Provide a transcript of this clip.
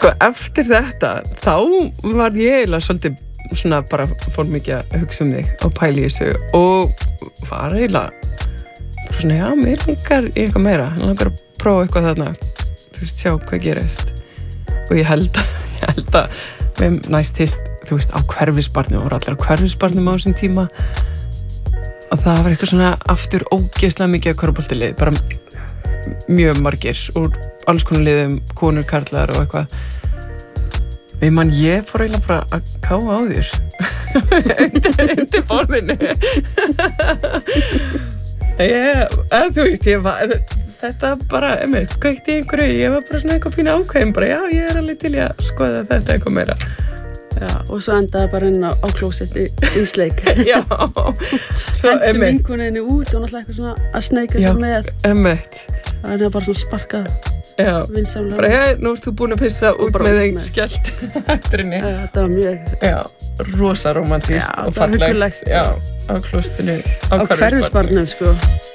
Sko, eftir þetta, þá var ég eiginlega svolítið svona bara fór mikið að hugsa þig og pæla í þessu og var eiginlega bara svona, já, mér langar í eitthvað meira. Ég langar að prófa eitthvað þarna, þú veist, sjá hvað gerist. Og ég held að við næst hist, þú veist, á Hverfisbarnum, voru allir á Hverfisbarnum á þessum tíma og það var eitthvað svona aftur ógeðslega mikið af körfuboltalið, bara mjög margir úr alls konar liðum, konur, karlar og eitthvað. Ég fór eiginlega bara að káfa á þér undir borðinu. Þú veist, þetta bara, kveikti í einhverju, ég var bara svona eitthvað pínu ákveðin, bara já, ég alveg til í að skoða þetta eitthvað meira. Já, og svo endaði bara inn á klósetti í sleik. Já. Hendur vinkonunni út og náttúrulega eitthvað svona að sneika sér með. Það bara svona sparkað. Já, vinsamlega. Bara, nú ert þú búin að pissa út með þig skellt eftir henni. Þetta var mjög... Já, rosa romantískt og fallegt. Já, á klóstinu. Á Hverfisbarnum, sko.